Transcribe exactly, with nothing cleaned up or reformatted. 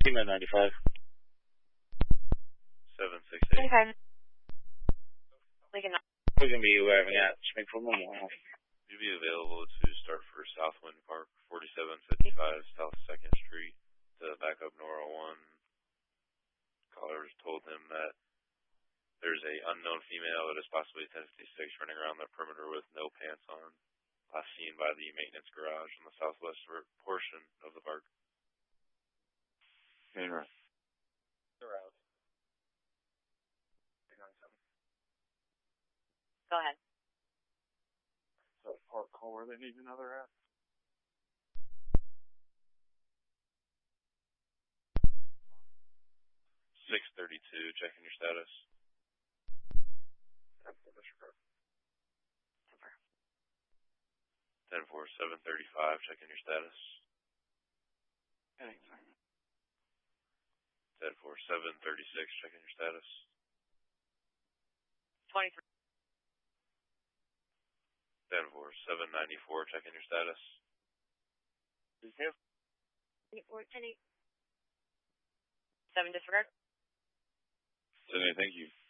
Team at ninety-five. seven six eight. ninety-five. Lincoln. We're going to be arriving at Springfield Memorial. You'll be available to start for Southwind Park, forty-seven fifty-five South second Street, to back up Nora one. Callers told him that there's a unknown female that is possibly ten fifty-six running around the perimeter with no pants on, last seen by the maintenance garage on the southwest portion of the park. Main road. Around. Go ahead. So park call where they need another at? six thirty-two, checking your status. ten four, seven thirty-five, checking your status. Anything. ten four, seven thirty-six, checking your status. twenty-three. ten four, seven ninety-four, checking your status. Is there? ten eight. seven disregard. Sydney, thank you.